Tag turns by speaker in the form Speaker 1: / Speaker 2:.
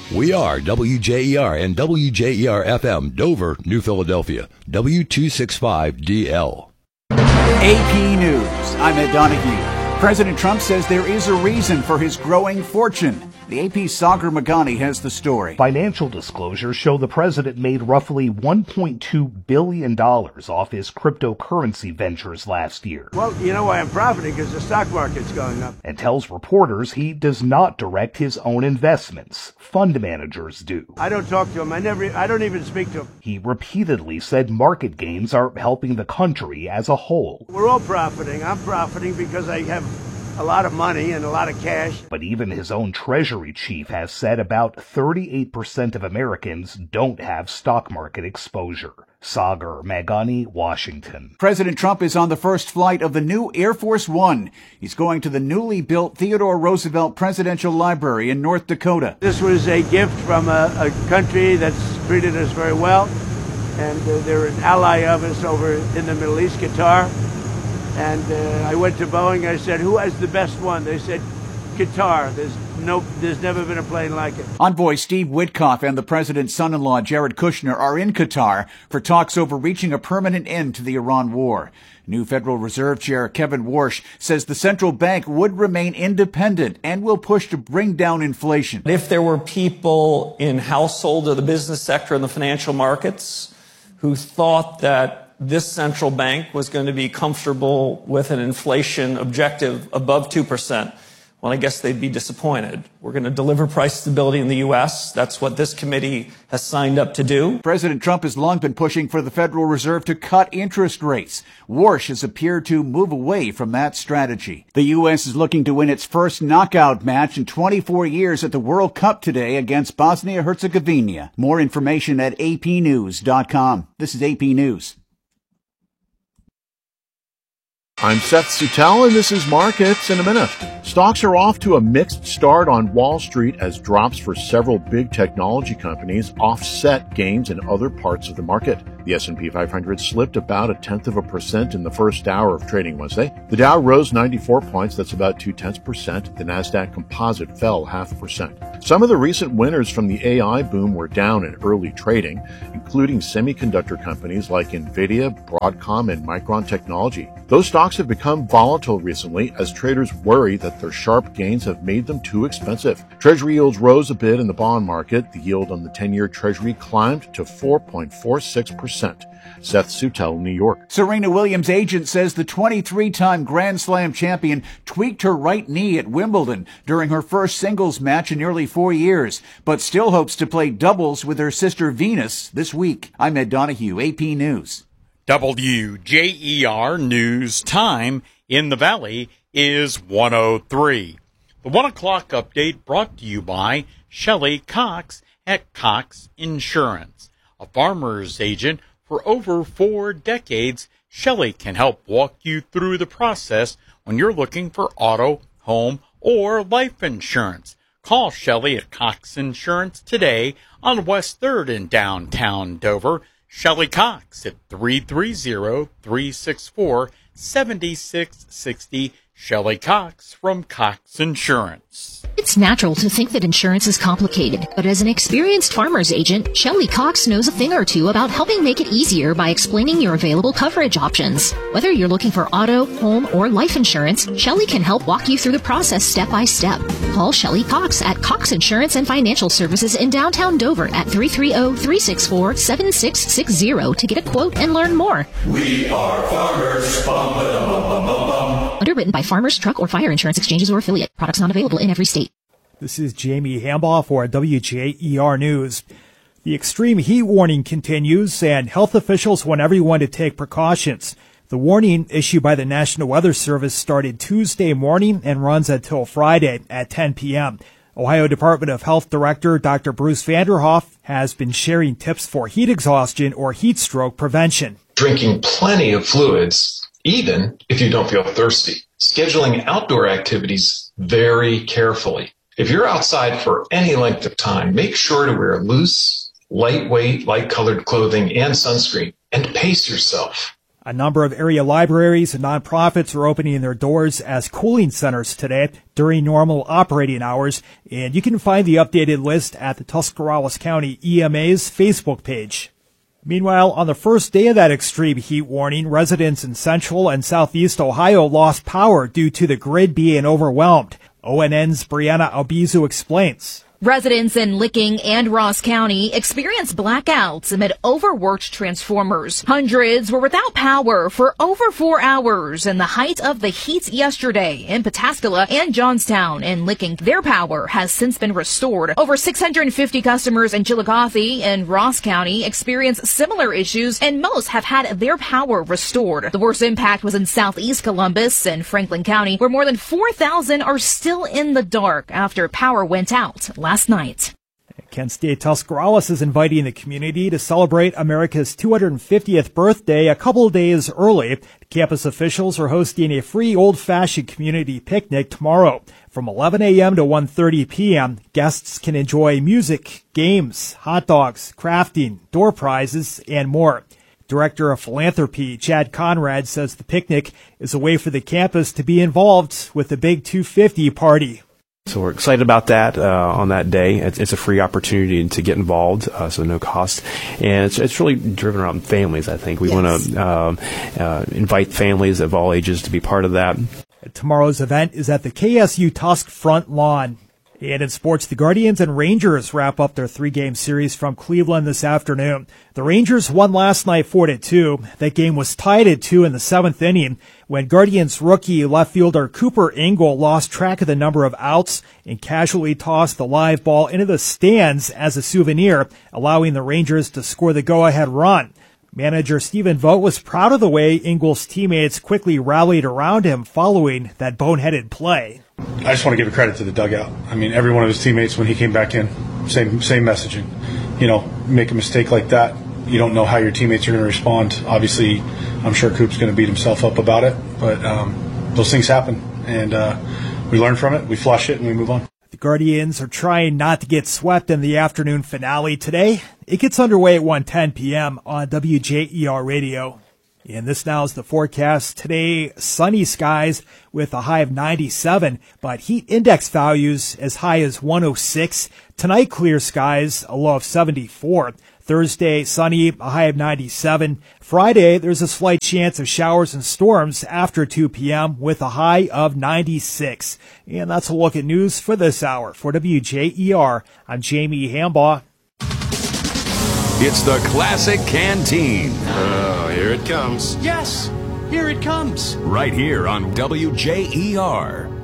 Speaker 1: We are WJER and WJER-FM, Dover, New Philadelphia, W265DL.
Speaker 2: AP News, I'm Ed Donahue. President Trump says there is a reason for his growing fortune. The AP's Sagar Meghani has the story.
Speaker 3: Financial disclosures show the president made roughly $1.2 billion off his cryptocurrency ventures last year.
Speaker 4: Well, you know why I'm profiting? Because the stock market's going up.
Speaker 3: And tells reporters he does not direct his own investments. Fund managers do.
Speaker 4: I don't talk to him. I don't even speak to him.
Speaker 3: He repeatedly said market gains are helping the country as a whole.
Speaker 4: We're all profiting. I'm profiting because I have a lot of money and a lot of cash.
Speaker 3: But even his own Treasury chief has said about 38% of Americans don't have stock market exposure. Sagar Meghani, Washington.
Speaker 2: President Trump is on the first flight of the new Air Force One. He's going to the newly built Theodore Roosevelt Presidential Library in North Dakota.
Speaker 4: This was a gift from a country that's treated us very well, and they're an ally of us over in the Middle East, Qatar. And I went to Boeing. I said, "Who has the best one?" They said, "Qatar." There's never been a plane like it.
Speaker 2: Envoy Steve Witkoff and the president's son-in-law Jared Kushner are in Qatar for talks over reaching a permanent end to the Iran war. New Federal Reserve Chair Kevin Warsh says the central bank would remain independent and will push to bring down inflation.
Speaker 5: If there were people in household or the business sector and the financial markets who thought that this central bank was going to be comfortable with an inflation objective above 2%, well, I guess they'd be disappointed. We're going to deliver price stability in the U.S. That's what this committee has signed up to do.
Speaker 2: President Trump has long been pushing for the Federal Reserve to cut interest rates. Warsh has appeared to move away from that strategy. The U.S. is looking to win its first knockout match in 24 years at the World Cup today against Bosnia-Herzegovina. More information at apnews.com. This is AP News.
Speaker 6: I'm Seth Sutel, and this is Markets in a Minute. Stocks are off to a mixed start on Wall Street as drops for several big technology companies offset gains in other parts of the market. The S&P 500 slipped about 0.1% in the first hour of trading Wednesday. The Dow rose 94 points, that's about 0.2%. The Nasdaq Composite fell 0.5%. Some of the recent winners from the AI boom were down in early trading, including semiconductor companies like Nvidia, Broadcom, and Micron Technology. Those stocks have become volatile recently as traders worry that their sharp gains have made them too expensive. Treasury yields rose a bit in the bond market. The yield on the 10-year Treasury climbed to 4.46%. Seth Sutel, New York.
Speaker 2: Serena Williams' agent says the 23-time Grand Slam champion tweaked her right knee at Wimbledon during her first singles match in nearly 4 years, but still hopes to play doubles with her sister Venus this week. I'm Ed Donahue, AP News.
Speaker 7: WJER News time in the Valley is 1:03. The 1 o'clock update brought to you by Shelley Cox at Cox Insurance. A farmer's agent for over 4 decades, Shelley can help walk you through the process when you're looking for auto, home, or life insurance. Call Shelley at Cox Insurance today on West 3rd in downtown Dover. Shelley Cox at 330-364-7660. Shelley Cox from Cox Insurance.
Speaker 8: It's natural to think that insurance is complicated, but as an experienced farmer's agent, Shelley Cox knows a thing or two about helping make it easier by explaining your available coverage options. Whether you're looking for auto, home, or life insurance, Shelley can help walk you through the process step by step. Call Shelley Cox at Cox Insurance and Financial Services in downtown Dover at 330-364-7660 to get a quote and learn more.
Speaker 9: We are farmers. Bum, ba-dum, bum, bum, bum, bum.
Speaker 8: Underwritten by Farmers, Truck, or Fire Insurance Exchanges or Affiliate. Products not available in every state.
Speaker 10: This is Jamie Hambaugh for WJER News. The extreme heat warning continues, and health officials want everyone to take precautions. The warning issued by the National Weather Service started Tuesday morning and runs until Friday at 10 p.m. Ohio Department of Health Director Dr. Bruce Vanderhoff has been sharing tips for heat exhaustion or heat stroke prevention.
Speaker 11: Drinking plenty of fluids, even if you don't feel thirsty. Scheduling outdoor activities very carefully. If you're outside for any length of time, make sure to wear loose, lightweight, light-colored clothing and sunscreen, and pace yourself.
Speaker 10: A number of area libraries and nonprofits are opening their doors as cooling centers today during normal operating hours, and you can find the updated list at the Tuscarawas County EMA's Facebook page. Meanwhile, on the first day of that extreme heat warning, residents in central and southeast Ohio lost power due to the grid being overwhelmed. ONN's Brianna Albizu explains.
Speaker 12: Residents in Licking and Ross County experienced blackouts amid overworked transformers. Hundreds were without power for over 4 hours in the height of the heat yesterday in Pataskala and Johnstown. In Licking, their power has since been restored. Over 650 customers in Chillicothe and Ross County experienced similar issues, and most have had their power restored. The worst impact was in southeast Columbus and Franklin County, where more than 4,000 are still in the dark after power went out last night.
Speaker 10: Kent State Tuscarawas is inviting the community to celebrate America's 250th birthday a couple of days early. Campus officials are hosting a free old-fashioned community picnic tomorrow. From 11 a.m. to 1:30 p.m., guests can enjoy music, games, hot dogs, crafting, door prizes, and more. Director of Philanthropy Chad Conrad says the picnic is a way for the campus to be involved with the Big 250 party.
Speaker 13: So we're excited about that on that day. It's a free opportunity to get involved, so no cost. And it's really driven around families, I think. We want to invite families of all ages to be part of that.
Speaker 10: Tomorrow's event is at the KSU Tusk front lawn. And in sports, the Guardians and Rangers wrap up their 3-game series from Cleveland this afternoon. The Rangers won last night 4-2. That game was tied at 2 in the 7th inning when Guardians rookie left fielder Cooper Engel lost track of the number of outs and casually tossed the live ball into the stands as a souvenir, allowing the Rangers to score the go-ahead run. Manager Stephen Vogt was proud of the way Engel's teammates quickly rallied around him following that boneheaded play.
Speaker 14: I just want to give a credit to the dugout. I mean, every one of his teammates, when he came back in, same messaging. You know, make a mistake like that, you don't know how your teammates are going to respond. Obviously, I'm sure Coop's going to beat himself up about it, but those things happen, and we learn from it, we flush it, and we move on.
Speaker 10: The Guardians are trying not to get swept in the afternoon finale today. It gets underway at 1:10 p.m. on WJER Radio. And this now is the forecast. Today, sunny skies with a high of 97, but heat index values as high as 106. Tonight, clear skies, a low of 74. Thursday, sunny, a high of 97. Friday, there's a slight chance of showers and storms after 2 p.m. with a high of 96. And that's a look at news for this hour. For WJER, I'm Jamie Hambaugh.
Speaker 1: It's the Classic Canteen. Oh, here it comes.
Speaker 15: Yes, here it comes.
Speaker 1: Right here on WJER.